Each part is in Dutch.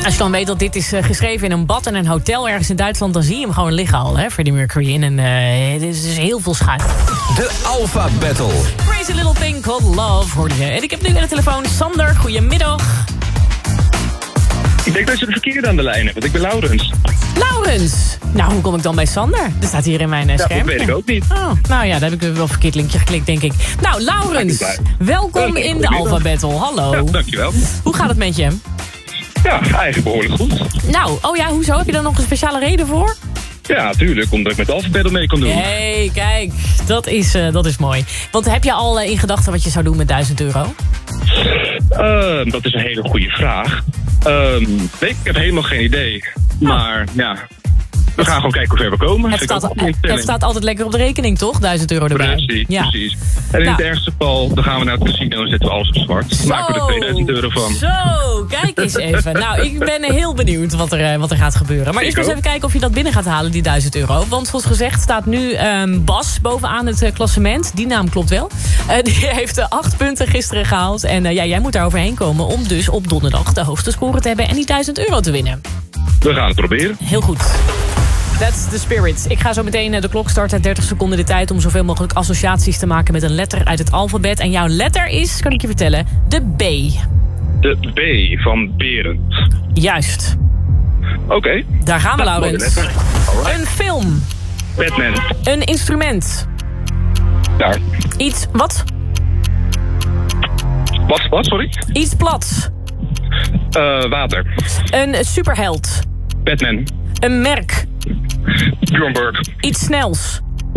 Als je dan weet dat dit is geschreven in een bad en een hotel ergens in Duitsland... dan zie je hem gewoon liggen al, hè, Freddie Mercury. In een, dit is dus heel veel schuim. De Alpha Battle. Crazy Little Thing Called Love, hoorde je. En ik heb nu aan de telefoon Sander. Goedemiddag. Ik denk dat je de verkeerde aan de lijn hebt, want ik ben Laurens. Laurens! Nou, hoe kom ik dan bij Sander? Dat staat hier in mijn scherm. Dat weet ik ook niet. Oh, nou ja, daar heb ik wel een verkeerd linkje geklikt, denk ik. Nou, Laurens, welkom in de Alpha Battle. Hallo. Ja, dankjewel. Hoe gaat het met je? Ja, eigenlijk behoorlijk goed. Nou, oh ja, hoezo? Heb je daar nog een speciale reden voor? Ja, natuurlijk, omdat ik met de Alpha Battle mee kon doen. Hey, kijk, dat is mooi. Want heb je al in gedachten wat je zou doen met €1000? Dat is een hele goede vraag. Nee, ik heb helemaal geen idee. Maar ja, we gaan gewoon kijken hoe ver we komen. Het staat altijd lekker op de rekening, toch? €1000 erbij. Precies, ja. precies. En in het ergste geval, dan gaan we naar het casino en zetten we alles op zwart. Dan maken we er €2000 van. Zo, kijk eens even. Nou, ik ben heel benieuwd wat er gaat gebeuren. Maar eerst eens even kijken of je dat binnen gaat halen, die €1000. Want zoals gezegd staat nu Bas bovenaan het klassement. Die naam klopt wel. Die heeft 8 punten gisteren gehaald. En jij moet daar overheen komen om dus op donderdag de hoogste score te hebben en die €1000 te winnen. We gaan het proberen. Heel goed. That's the spirit. Ik ga zo meteen de klok starten. 30 seconden de tijd om zoveel mogelijk associaties te maken met een letter uit het alfabet. En jouw letter is, kan ik je vertellen, de B. De B van Berend. Juist. Oké. Daar gaan we, Laurens. Een film. Batman. Een instrument. Daar. Iets, wat? Wat, sorry? Iets plats. Water. Een superheld. Batman. Een merk. Bjornberg. Iets snels.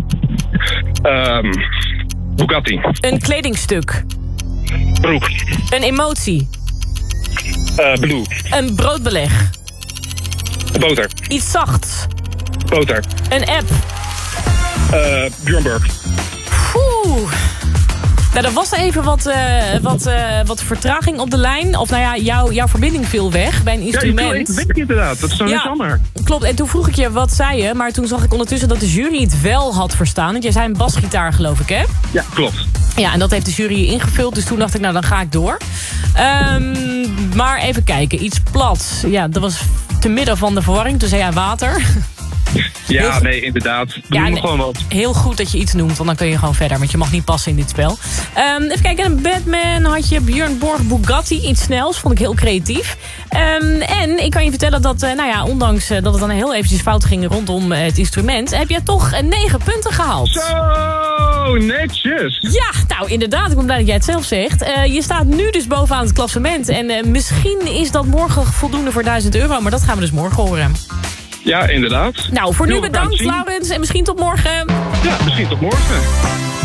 Bugatti. Een kledingstuk. Broek. Een emotie. Blue. Een broodbeleg. Boter. Iets zachts. Boter. Een app. Bjornberg. Oeh. Nou, er was even wat vertraging op de lijn. Of nou ja, jouw verbinding viel weg bij een instrument. Ja, je viel even weg inderdaad. Dat is dan jammer. Klopt, en toen vroeg ik je wat zei je. Maar toen zag ik ondertussen dat de jury het wel had verstaan. Want jij zei een basgitaar, geloof ik, hè? Ja, klopt. Ja, en dat heeft de jury ingevuld. Dus toen dacht ik, nou, dan ga ik door. Maar even kijken, iets plat. Ja, dat was te midden van de verwarring. Toen zei jij water. Ja, nee, inderdaad. Doe gewoon wat. Heel goed dat je iets noemt, want dan kun je gewoon verder. Want je mag niet passen in dit spel. Even kijken, een Batman had je Björn Borg Bugatti. Iets snels, vond ik heel creatief. En ik kan je vertellen dat, ondanks dat het dan heel eventjes fout ging rondom het instrument... heb je toch 9 punten gehaald. Zo, netjes. Ja, nou inderdaad, ik ben blij dat jij het zelf zegt. Je staat nu dus bovenaan het klassement. En misschien is dat morgen voldoende voor €1000, maar dat gaan we dus morgen horen. Ja, inderdaad. Nou, voor nu bedankt, Laurens. En misschien tot morgen. Ja, misschien tot morgen.